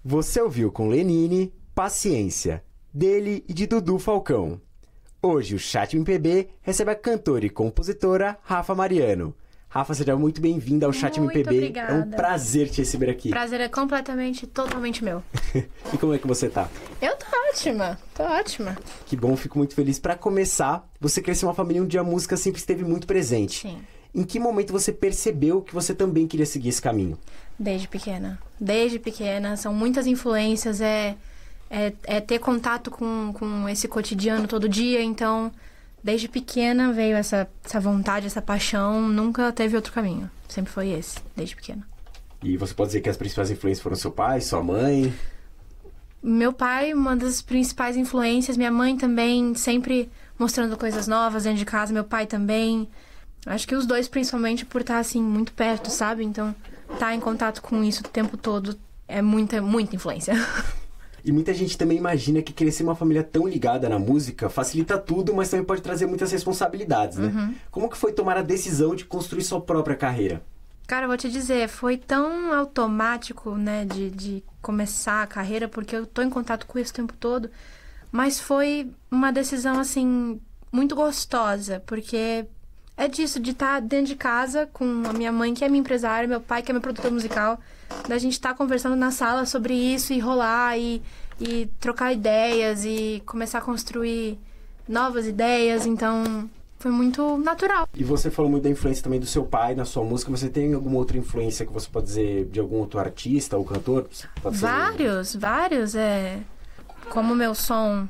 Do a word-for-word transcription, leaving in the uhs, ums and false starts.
Você ouviu com Lenine, Paciência, dele e de Dudu Falcão. Hoje o Chat M P B recebe a cantora e compositora Rafa Mariano. Rafa, seja muito bem-vinda ao Chat Muito M P B. obrigada. É um prazer te receber aqui. Prazer é completamente, totalmente meu. E como é que você tá? Eu tô ótima, tô ótima. Que bom, fico muito feliz. Pra começar, você cresceu em uma família onde a música sempre esteve muito presente. Sim. Em que momento você percebeu que você também queria seguir esse caminho? Desde pequena. Desde pequena. São muitas influências. É, é, é ter contato com, com esse cotidiano todo dia. Então, desde pequena veio essa, essa vontade, essa paixão. Nunca teve outro caminho. Sempre foi esse, desde pequena. E você pode dizer que as principais influências foram seu pai, sua mãe? Meu pai, uma das principais influências. Minha mãe também, sempre mostrando coisas novas dentro de casa. Meu pai também. Acho que os dois, principalmente, por estar, assim, muito perto, sabe? Então, estar em contato com isso o tempo todo é muita, muita influência. E muita gente também imagina que crescer uma família tão ligada na música facilita tudo, mas também pode trazer muitas responsabilidades, né? Uhum. Como que foi tomar a decisão de construir sua própria carreira? Cara, eu vou te dizer, foi tão automático, né, de, de começar a carreira, porque eu tô em contato com isso o tempo todo, mas foi uma decisão, assim, muito gostosa, porque é disso, de estar dentro de casa com a minha mãe, que é minha empresária, meu pai, que é meu produtor musical, da gente estar conversando na sala sobre isso e rolar e, e trocar ideias e começar a construir novas ideias, então foi muito natural. E você falou muito da influência também do seu pai na sua música. Você tem alguma outra influência que você pode dizer de algum outro artista ou cantor? Pode ser... Vários, vários, é... Como meu som